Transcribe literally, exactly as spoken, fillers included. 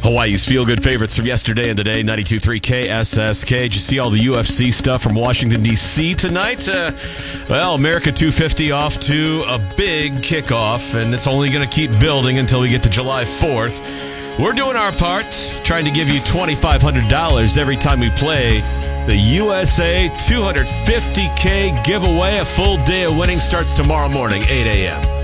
Hawaii's feel-good favorites from yesterday and today, ninety-two point three K S S K. Did you see all the U F C stuff from Washington, D C tonight? Uh, well, America two fifty off to a big kickoff, and it's only going to keep building until we get to July fourth. We're doing our part, trying to give you twenty-five hundred dollars every time we play the U S A two fifty K giveaway. A full day of winning starts tomorrow morning, eight a.m.